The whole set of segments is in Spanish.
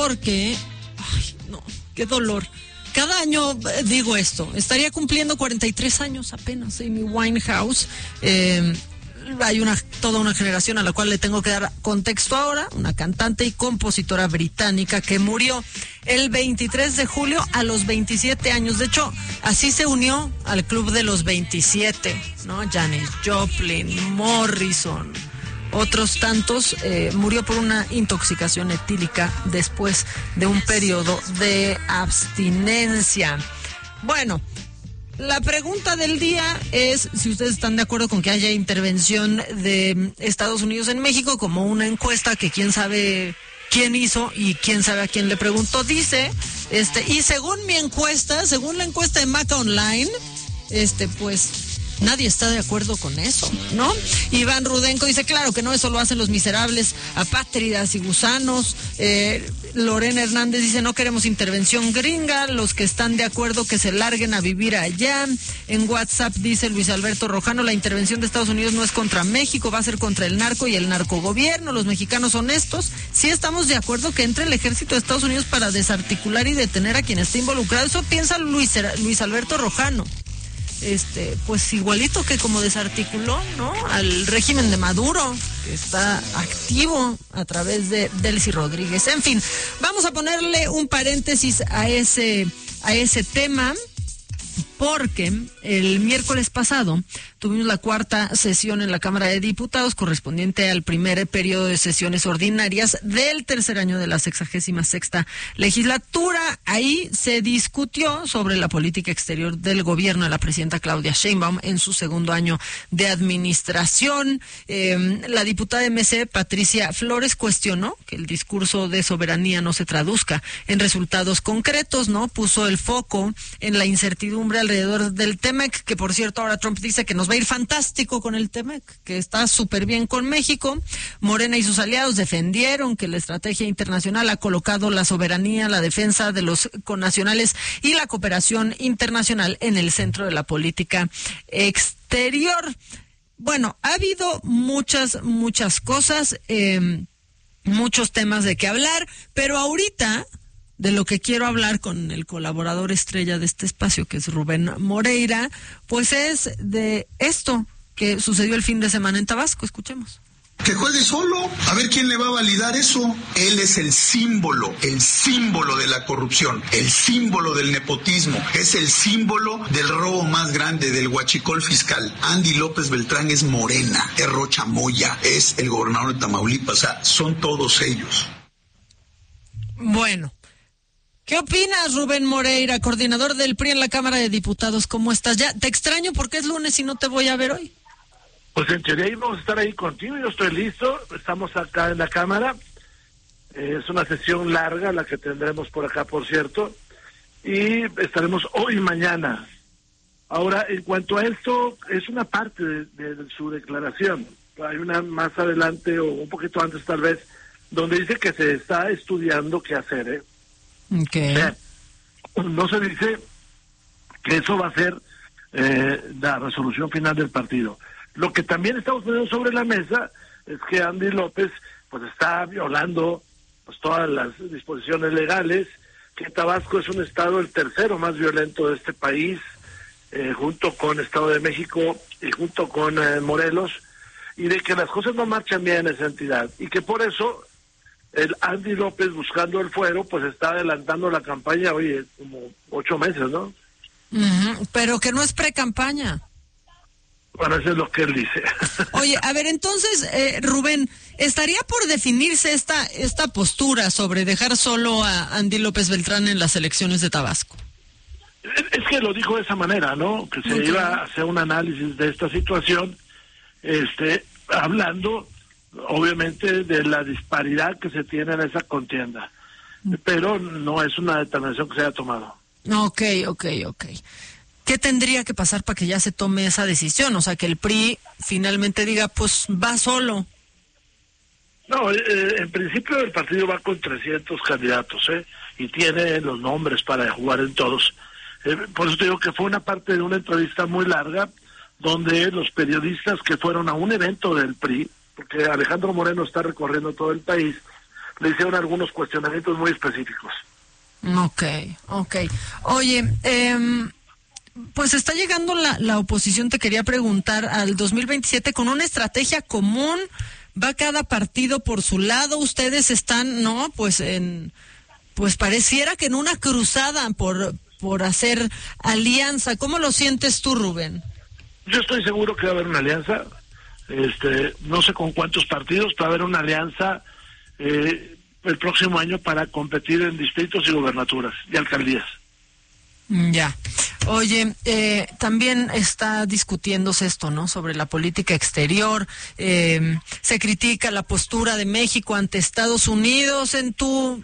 porque, ay, no, qué dolor. Cada año digo esto, estaría cumpliendo 43 años apenas Amy Winehouse. Hay toda una generación a la cual le tengo que dar contexto ahora, una cantante y compositora británica que murió el 23 de julio a los 27 años. De hecho, así se unió al club de los 27, ¿no? Janis Joplin, Morrison, otros tantos. Murió por una intoxicación etílica después de un periodo de abstinencia. Bueno, la pregunta del día es si ustedes están de acuerdo con que haya intervención de Estados Unidos en México, como una encuesta que quién sabe quién hizo y quién sabe a quién le preguntó. Dice, y según mi encuesta, según la encuesta de Maca Online, pues nadie está de acuerdo con eso, ¿no? Iván Rudenko dice, claro que no, eso lo hacen los miserables apátridas y gusanos. Lorena Hernández dice, no queremos intervención gringa, los que están de acuerdo que se larguen a vivir allá. En WhatsApp dice Luis Alberto Rojano, la intervención de Estados Unidos no es contra México, va a ser contra el narco y el narcogobierno. Los mexicanos honestos, sí estamos de acuerdo que entre el ejército de Estados Unidos para desarticular y detener a quien esté involucrado. Eso piensa Luis Alberto Rojano. Pues igualito que como desarticuló, ¿no?, al régimen de Maduro, que está activo a través de Delcy Rodríguez. En fin, vamos a ponerle un paréntesis a ese tema, porque el miércoles pasado tuvimos la cuarta sesión en la Cámara de Diputados correspondiente al primer periodo de sesiones ordinarias del tercer año de la 66ª legislatura. Ahí se discutió sobre la política exterior del gobierno de la presidenta Claudia Sheinbaum en su segundo año de administración. La diputada MC, Patricia Flores, cuestionó que el discurso de soberanía no se traduzca en resultados concretos, ¿no? Puso el foco en la incertidumbre alrededor del TEMEC, que por cierto ahora Trump dice que nos va a ir fantástico con el TEMEC, que está súper bien con México. Morena y sus aliados defendieron que la estrategia internacional ha colocado la soberanía, la defensa de los connacionales y la cooperación internacional en el centro de la política exterior. Bueno, ha habido muchas cosas, muchos temas de qué hablar, pero ahorita de lo que quiero hablar con el colaborador estrella de este espacio, que es Rubén Moreira, pues es de esto que sucedió el fin de semana en Tabasco. Escuchemos. Que juegue solo, a ver quién le va a validar eso. Él es el símbolo de la corrupción, el símbolo del nepotismo, es el símbolo del robo más grande, del huachicol fiscal. Andy López Beltrán es Morena, es Rocha Moya, es el gobernador de Tamaulipas, o sea, son todos ellos. Bueno, ¿qué opinas, Rubén Moreira, coordinador del PRI en la Cámara de Diputados? ¿Cómo estás? Ya te extraño porque es lunes y no te voy a ver hoy. Pues en teoría íbamos a estar ahí contigo, yo estoy listo, estamos acá en la Cámara, es una sesión larga la que tendremos por acá, por cierto, y estaremos hoy y mañana. Ahora, en cuanto a esto, es una parte de su declaración, hay una más adelante o un poquito antes tal vez, donde dice que se está estudiando qué hacer, Okay. O sea, no se dice que eso va a ser la resolución final del partido. Lo que también estamos poniendo sobre la mesa es que Andy López pues está violando pues todas las disposiciones legales, que Tabasco es un estado el tercero más violento de este país, junto con Estado de México y junto con Morelos, y de que las cosas no marchan bien en esa entidad, y que por eso el Andy López, buscando el fuero, pues está adelantando la campaña, oye, como 8 meses, ¿no? Pero que no es pre-campaña. Bueno, eso es lo que él dice. Oye, a ver, entonces, Rubén, ¿estaría por definirse esta postura sobre dejar solo a Andy López Beltrán en las elecciones de Tabasco? Es que lo dijo de esa manera, ¿no? Que se iba a hacer un análisis de esta situación, hablando, obviamente, de la disparidad que se tiene en esa contienda. Pero no es una determinación que se haya tomado. Ok. ¿Qué tendría que pasar para que ya se tome esa decisión? O sea, que el PRI finalmente diga, pues va solo. No, en principio el partido va con 300 candidatos, y tiene los nombres para jugar en todos. Por eso te digo que fue una parte de una entrevista muy larga, donde los periodistas que fueron a un evento del PRI, porque Alejandro Moreno está recorriendo todo el país, le hicieron algunos cuestionamientos muy específicos. Okay. Oye, pues está llegando la oposición, te quería preguntar, al 2027 con una estrategia común. Va cada partido por su lado, ustedes están, ¿no? Pues pareciera que en una cruzada por hacer alianza. ¿Cómo lo sientes tú, Rubén? Yo estoy seguro que va a haber una alianza, no sé con cuántos partidos, pero va a haber una alianza el próximo año para competir en distritos y gubernaturas y alcaldías. Ya. Oye, también está discutiéndose esto, ¿no? Sobre la política exterior. Se critica la postura de México ante Estados Unidos. En tu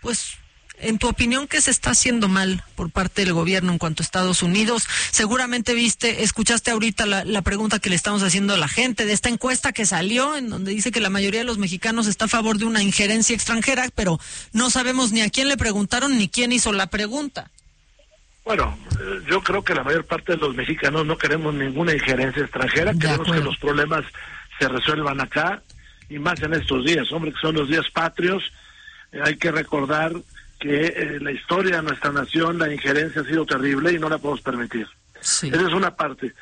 opinión, ¿qué se está haciendo mal por parte del gobierno en cuanto a Estados Unidos? Seguramente escuchaste ahorita la pregunta que le estamos haciendo a la gente de esta encuesta que salió, en donde dice que la mayoría de los mexicanos está a favor de una injerencia extranjera, pero no sabemos ni a quién le preguntaron ni quién hizo la pregunta. Bueno, yo creo que la mayor parte de los mexicanos no queremos ninguna injerencia extranjera, queremos que los problemas se resuelvan acá, y más en estos días, hombre, que son los días patrios. Hay que recordar que la historia de nuestra nación, la injerencia ha sido terrible y no la podemos permitir. Sí. Esa es una parte.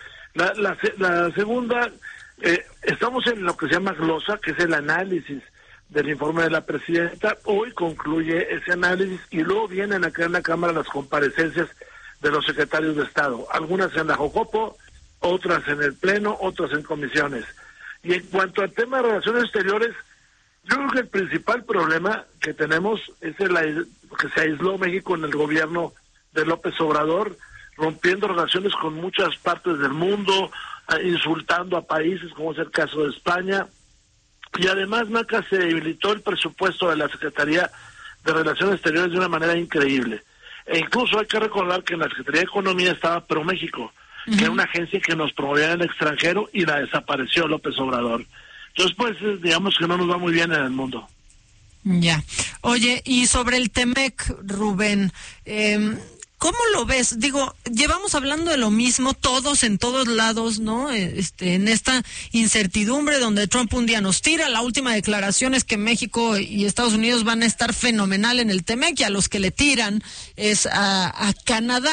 La segunda, estamos en lo que se llama glosa, que es el análisis del informe de la presidenta. Hoy concluye ese análisis y luego vienen acá en la Cámara las comparecencias de los secretarios de Estado, algunas en la Jocopo, otras en el Pleno, otras en comisiones. Y en cuanto al tema de relaciones exteriores, yo creo que el principal problema que tenemos es que se aisló México en el gobierno de López Obrador, rompiendo relaciones con muchas partes del mundo, insultando a países como es el caso de España. Y además, Maca, se debilitó el presupuesto de la Secretaría de Relaciones Exteriores de una manera increíble. E incluso hay que recordar que en la Secretaría de Economía estaba ProMéxico, que era una agencia que nos promovía en el extranjero, y la desapareció López Obrador. Entonces, pues, digamos que no nos va muy bien en el mundo. Ya. Oye, y sobre el TEMEC, Rubén, ¿cómo lo ves? Digo, llevamos hablando de lo mismo todos en todos lados, ¿no? En esta incertidumbre donde Trump un día nos tira. La última declaración es que México y Estados Unidos van a estar fenomenal en el TEMEC, y a los que le tiran es a Canadá.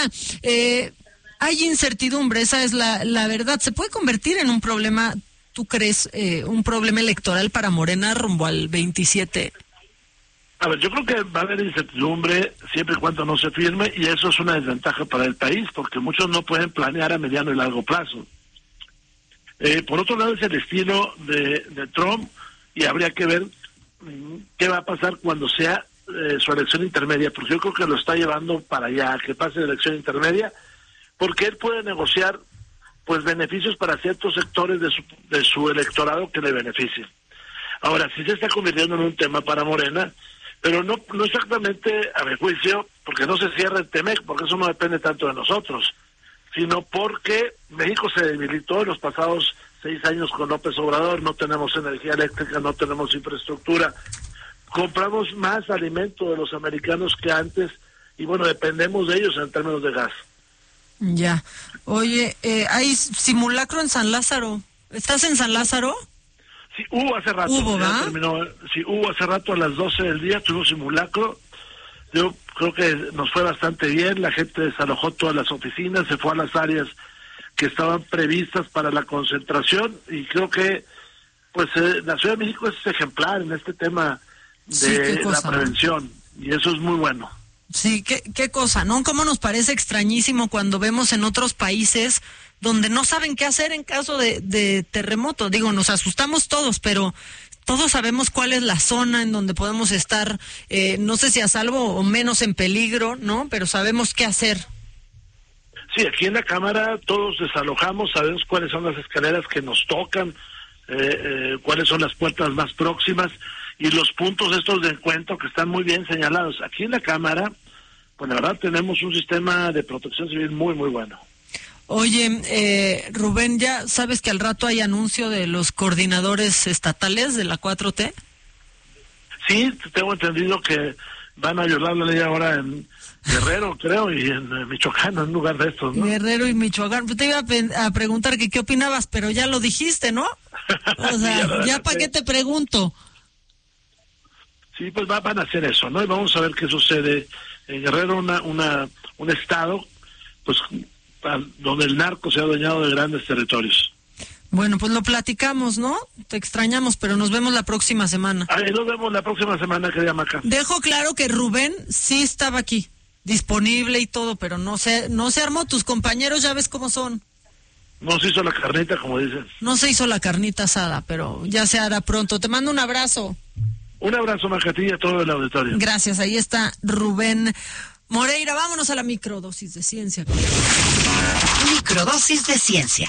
Hay incertidumbre, esa es la verdad. ¿Se puede convertir en un problema, tú crees, un problema electoral para Morena rumbo al 27? A ver, yo creo que va a haber incertidumbre siempre y cuando no se firme, y eso es una desventaja para el país, porque muchos no pueden planear a mediano y largo plazo. Por otro lado, es el estilo de Trump, y habría que ver qué va a pasar cuando sea su elección intermedia, porque yo creo que lo está llevando para allá, que pase la elección intermedia, porque él puede negociar pues beneficios para ciertos sectores de su electorado que le beneficien. Ahora, sí se está convirtiendo en un tema para Morena, pero no exactamente a mi juicio, porque no se cierra el TEMEC, porque eso no depende tanto de nosotros, sino porque México se debilitó en los pasados 6 años con López Obrador. No tenemos energía eléctrica, no tenemos infraestructura, compramos más alimento de los americanos que antes, y bueno, dependemos de ellos en términos de gas. Ya. Oye, hay simulacro en San Lázaro. ¿Estás en San Lázaro? Sí, hubo hace rato. ¿Hubo, va? Sí, hubo hace rato a las 12 del día, tuvimos simulacro. Yo creo que nos fue bastante bien, la gente desalojó todas las oficinas, se fue a las áreas que estaban previstas para la concentración, y creo que pues la Ciudad de México es ejemplar en este tema de la prevención, y eso es muy bueno. Sí, qué cosa, ¿no? Cómo nos parece extrañísimo cuando vemos en otros países donde no saben qué hacer en caso de terremoto. Digo, nos asustamos todos, pero todos sabemos cuál es la zona en donde podemos estar, no sé si a salvo o menos en peligro, ¿no? Pero sabemos qué hacer. Sí, aquí en la Cámara todos desalojamos, sabemos cuáles son las escaleras que nos tocan, cuáles son las puertas más próximas y los puntos estos de encuentro que están muy bien señalados. Aquí en la Cámara, pues la verdad tenemos un sistema de protección civil muy, muy bueno. Oye, Rubén, ¿ya sabes que al rato hay anuncio de los coordinadores estatales de la 4T? Sí, tengo entendido que van a violar la ley ahora en Guerrero, creo, y en Michoacán, en lugar de estos, ¿no? Guerrero y Michoacán. Pues te iba a preguntar que qué opinabas, pero ya lo dijiste, ¿no? O sea, ya para qué te pregunto. Sí, pues van a hacer eso, ¿no? Y vamos a ver qué sucede en Guerrero, un estado, pues, donde el narco se ha adueñado de grandes territorios. Bueno, pues lo platicamos, ¿no? Te extrañamos, pero nos vemos la próxima semana. Ahí nos vemos la próxima semana, querida Maca. Dejo claro que Rubén sí estaba aquí, disponible y todo, pero no se armó. Tus compañeros ya ves cómo son. No se hizo la carnita, como dicen. No se hizo la carnita asada, pero ya se hará pronto. Te mando un abrazo. Un abrazo, Macatilla, a todo el auditorio. Gracias, ahí está Rubén Moreira. Vámonos a la microdosis de ciencia. Microdosis de ciencia.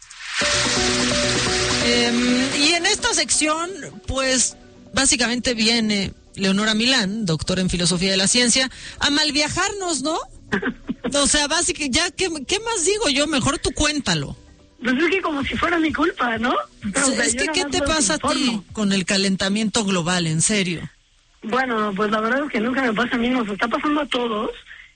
Y en esta sección, pues, básicamente viene Leonora Milán, doctora en Filosofía de la Ciencia, a malviajarnos, ¿no? O sea, básicamente, ya, ¿qué más digo yo? Mejor tú cuéntalo. Pues es que como si fuera mi culpa, ¿no? O sea, es que, ¿qué te pasa a ti con el calentamiento global, en serio? Bueno, pues la verdad es que nunca me pasa a mí, nos está pasando a todos.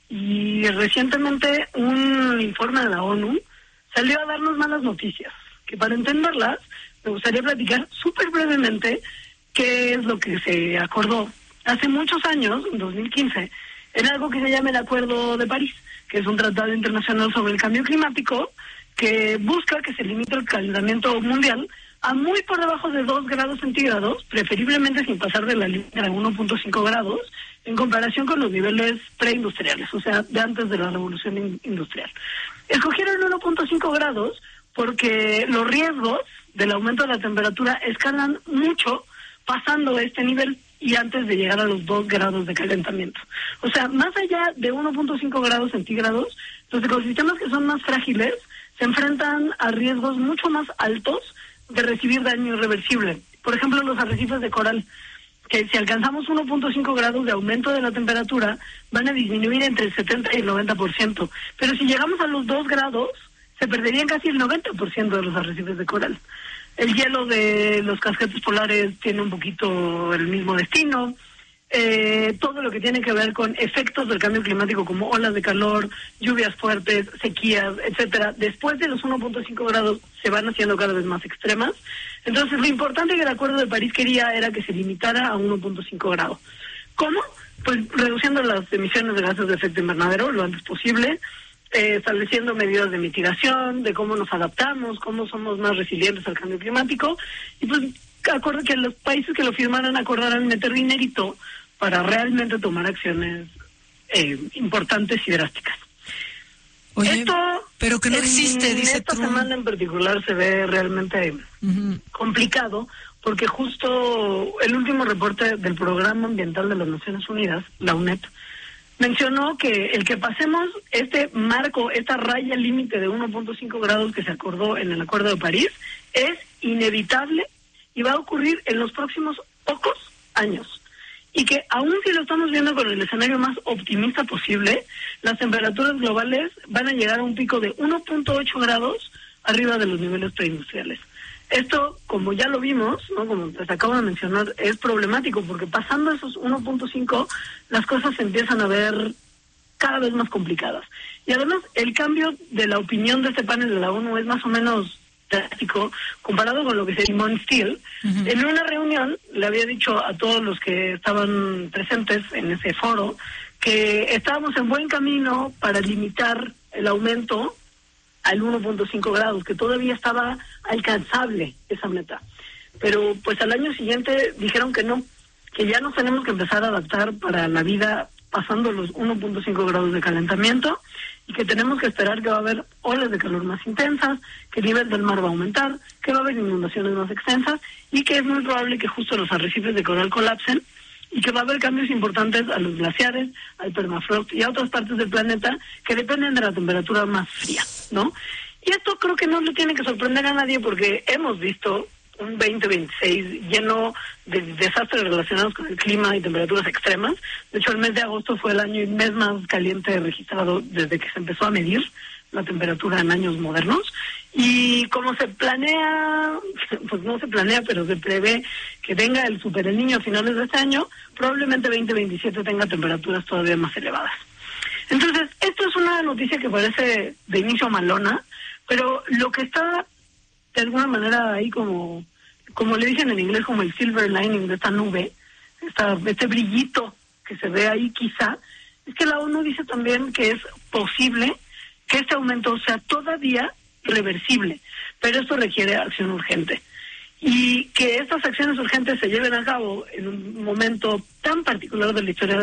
Y recientemente un informe de la ONU salió a darnos malas noticias, que para entenderlas me gustaría platicar súper brevemente qué es lo que se acordó. Hace muchos años, en 2015, era algo que se llama el Acuerdo de París, que es un tratado internacional sobre el cambio climático que busca que se limite el calentamiento mundial a muy por debajo de 2 grados centígrados, preferiblemente sin pasar de la línea de 1.5 grados, en comparación con los niveles preindustriales, o sea, de antes de la revolución industrial. Escogieron 1.5 grados porque los riesgos del aumento de la temperatura escalan mucho pasando este nivel y antes de llegar a los 2 grados de calentamiento. O sea, más allá de 1.5 grados centígrados, los ecosistemas que son más frágiles se enfrentan a riesgos mucho más altos de recibir daño irreversible. Por ejemplo, los arrecifes de coral, que si alcanzamos 1.5 grados de aumento de la temperatura, van a disminuir entre el 70 y el 90%. Pero si llegamos a los 2 grados, se perderían casi el 90% de los arrecifes de coral. El hielo de los casquetes polares tiene un poquito el mismo destino. Todo lo que tiene que ver con efectos del cambio climático como olas de calor, lluvias fuertes, sequías, etcétera, después de los 1.5 grados se van haciendo cada vez más extremas. Entonces, lo importante que el Acuerdo de París quería era que se limitara a 1.5 grados. ¿Cómo? Pues reduciendo las emisiones de gases de efecto invernadero lo antes posible, estableciendo medidas de mitigación, de cómo nos adaptamos, cómo somos más resilientes al cambio climático, y pues acuerdo que los países que lo firmaran acordaran meter dinerito para realmente tomar acciones importantes y drásticas. Oye, esto, pero que no existe, dice esta Trump. semana en particular se ve realmente complicado, porque justo el último reporte del Programa Ambiental de las Naciones Unidas, la UNED, mencionó que el que pasemos este marco, esta raya límite de 1.5 grados que se acordó en el Acuerdo de París, es inevitable y va a ocurrir en los próximos pocos años. Y que aún si lo estamos viendo con el escenario más optimista posible, las temperaturas globales van a llegar a un pico de 1.8 grados arriba de los niveles preindustriales. Esto, como ya lo vimos, ¿no? Como les acabo de mencionar, es problemático porque pasando esos 1.5, las cosas se empiezan a ver cada vez más complicadas. Y además, el cambio de la opinión de este panel de la ONU es más o menos drástico comparado con lo que se Simone Steele. En una reunión le había dicho a todos los que estaban presentes en ese foro que estábamos en buen camino para limitar el aumento al 1.5 grados, que todavía estaba alcanzable esa meta. Pero pues al año siguiente dijeron que no, que ya nos tenemos que empezar a adaptar para la vida pasando los 1.5 grados de calentamiento y que tenemos que esperar que va a haber olas de calor más intensas, que el nivel del mar va a aumentar, que va a haber inundaciones más extensas y que es muy probable que justo los arrecifes de coral colapsen y que va a haber cambios importantes a los glaciares, al permafrost y a otras partes del planeta que dependen de la temperatura más fría, ¿no? Y esto creo que no le tiene que sorprender a nadie porque hemos visto un 2026 lleno de desastres relacionados con el clima y temperaturas extremas. De hecho, el mes de agosto fue el mes más caliente registrado desde que se empezó a medir la temperatura en años modernos. Y como se planea, pues no se planea, pero se prevé que venga el Super El Niño a finales de este año, probablemente 2027 tenga temperaturas todavía más elevadas. Entonces, esto es una noticia que parece de inicio malona, pero lo que está de alguna manera ahí como le dicen en inglés, como el silver lining de esta nube, este brillito que se ve ahí quizá, es que la ONU dice también que es posible que este aumento sea todavía reversible, pero esto requiere acción urgente. Y que estas acciones urgentes se lleven a cabo en un momento tan particular de la historia